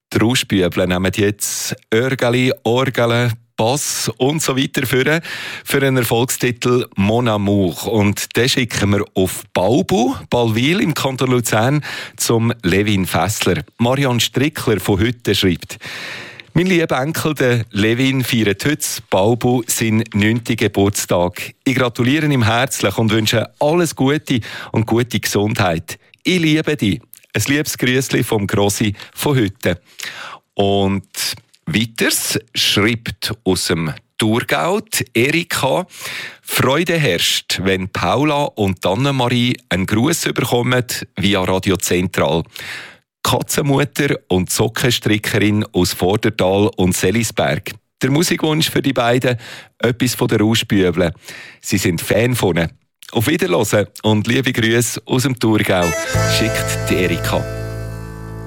Die Rauschbüble nehmen jetzt Örgeli, Orgel, Bass und so weiter für einen Erfolgstitel «Mon Amour». Und den schicken wir auf Balwil im Kanton Luzern zum Levin Fessler. Marianne Strickler von heute schreibt: «Mein lieber Enkel, der Levin, feiert heute Balbu seinen 9. Geburtstag. Ich gratuliere ihm herzlich und wünsche alles Gute und gute Gesundheit. Ich liebe dich. Ein liebes Grüßli vom Grossi von heute.» Und weiters schreibt aus dem Thurgau Erika: «Freude herrscht, wenn Paula und Annemarie einen Gruß bekommen via Radio Zentral. Katzenmutter und Sockenstrickerin aus Vordertal und Selisberg. Der Musikwunsch für die beiden, etwas von der Rauschbüble. Sie sind Fan von ihnen. Auf Wiederhören und liebe Grüße aus dem Thurgau», schickt die Erika.